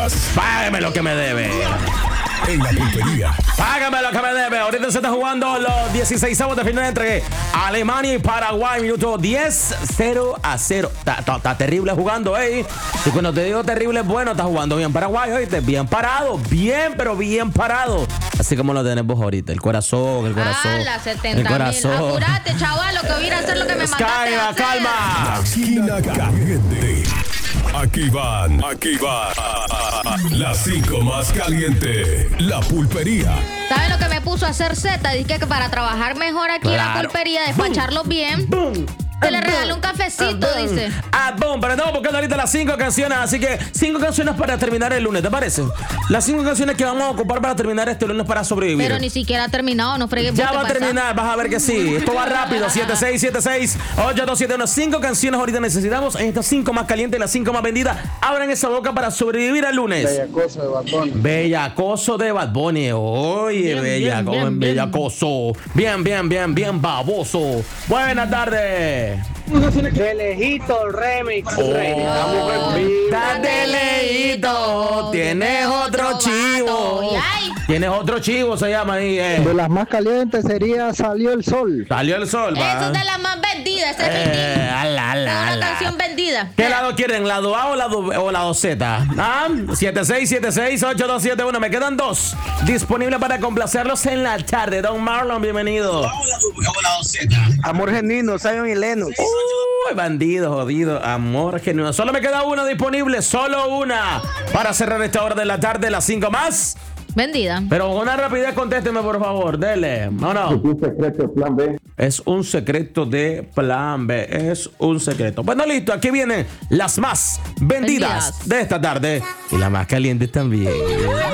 Estás Págame lo que me debe. en la pulpería. Págame lo que me debe. Ahorita se está jugando los 16avos de final entre Alemania y Paraguay. Minuto 10, 0-0. Está terrible jugando, Y cuando te digo terrible es bueno, está jugando bien Paraguay, oíste. Bien parado. Bien, pero bien parado. Así como lo tenés vos ahorita. El corazón. La 70.000. El corazón. Apurate, chaval, lo que voy a ir a hacer lo que me mandaste a Calma, hacer. calma. La esquina caliente. Aquí van. Las 5 más caliente. La pulpería. ¿Sabes lo que me puso a hacer Z? Dije que para trabajar mejor aquí en la Claro. pulpería, despacharlos bien, te le regaló un cafecito, dice. Boom, pero estamos buscando ahorita las 5 canciones, así que 5 canciones para terminar el lunes, ¿te parece? Las 5 canciones que vamos a ocupar para terminar este lunes para sobrevivir. Pero ni siquiera ha terminado, no fregues. Ya ¿qué va a pasa? terminar, vas a ver que sí. Esto va rápido. 7676-8271. 5 canciones ahorita necesitamos. En estas 5 más calientes, las 5 más vendidas. Abran esa boca para sobrevivir al lunes. Bellacoso de Bad Bunny. Bellacoso de Bad Bunny. Oye, bien. bellacoso. Bien, baboso. Buenas tardes. De lejito el remix. Estás de leído. Tienes otro chivo. Ay. Tienes otro chivo, se llama ahí. De las más calientes sería Salió el Sol. Salió el sol, va. Eso es de las más vendidas, ese es una canción vendida. ¿Qué lado quieren? ¿Lado A o lado Z? 7676-8271. Me quedan 2 disponibles para complacerlos en la tarde. Don Marlon, bienvenido. Amor genuino, Zion y Lennox. Uy, bandido, jodido, amor genuino. Solo me queda una disponible, solo una. Para cerrar esta hora de la tarde, las 5 más. Vendida. Pero con una rapidez, contésteme, por favor. Dele. No. Un secreto, plan B. Es un secreto de plan B. Es un secreto. Bueno, listo. Aquí vienen las más vendidas de esta tarde. Y las más calientes también.